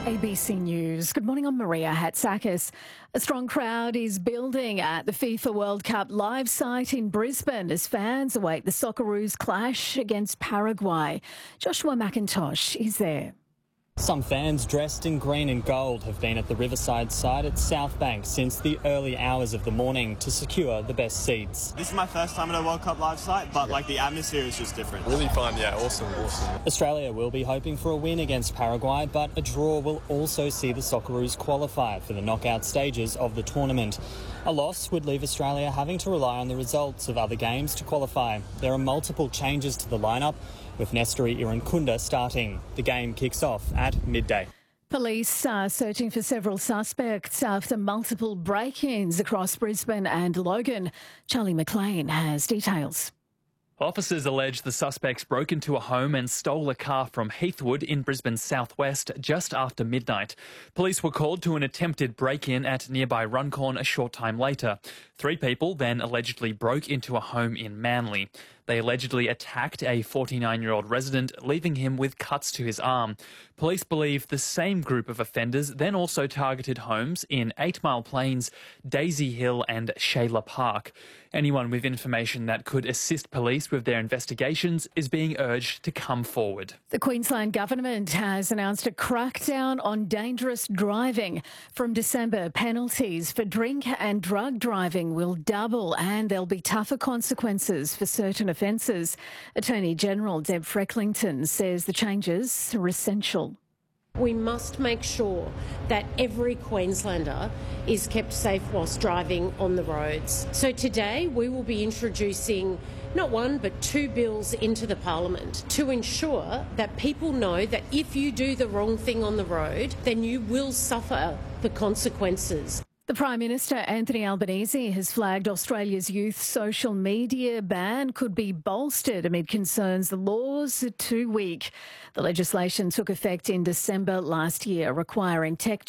ABC News. Good morning, I'm Maria Hatzakis. A strong crowd is building at the FIFA World Cup live site in Brisbane as fans await the Socceroos clash against Paraguay. Joshua McIntosh is there. Some fans dressed in green and gold have been at the Riverside site at Southbank since the early hours of the morning to secure the best seats. This is my first time at a World Cup live site, but the atmosphere is just different. Really fun, yeah, awesome. Australia will be hoping for a win against Paraguay, but a draw will also see the Socceroos qualify for the knockout stages of the tournament. A loss would leave Australia having to rely on the results of other games to qualify. There are multiple changes to the lineup, with Nestori Irankunda starting. The game kicks off at midday. Police are searching for several suspects after multiple break-ins across Brisbane and Logan. Charlie McLean has details. Officers allege the suspects broke into a home and stole a car from Heathwood in Brisbane's southwest just after midnight. Police were called to an attempted break-in at nearby Runcorn a short time later. 3 people then allegedly broke into a home in Manly. They allegedly attacked a 49-year-old resident, leaving him with cuts to his arm. Police believe the same group of offenders then also targeted homes in 8 Mile Plains, Daisy Hill and Shayla Park. Anyone with information that could assist police with their investigations is being urged to come forward. The Queensland Government has announced a crackdown on dangerous driving. From December, penalties for drink and drug driving will double and there'll be tougher consequences for certain offences. Attorney General Deb Frecklington says the changes are essential. We must make sure that every Queenslander is kept safe whilst driving on the roads. So today we will be introducing not 1 but 2 bills into the Parliament to ensure that people know that if you do the wrong thing on the road, then you will suffer the consequences. The Prime Minister, Anthony Albanese, has flagged Australia's youth social media ban could be bolstered amid concerns the laws are too weak. The legislation took effect in December last year, requiring tech